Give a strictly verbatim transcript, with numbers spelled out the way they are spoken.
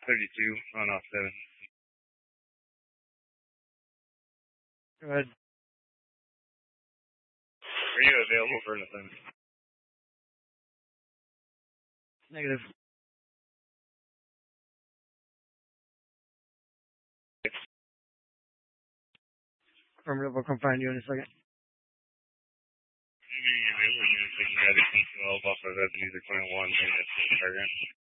thirty-two on off seven. Go ahead. Are you available for an assignment? Negative. Affirmative, I'll come find you in a second. You're available. You're going to take you out of P twelve off of Ebenezer twenty-one.